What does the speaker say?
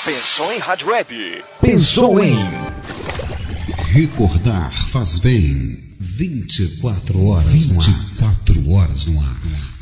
Pensou em rádio web? Pensou em... Recordar faz bem. 24 horas no ar.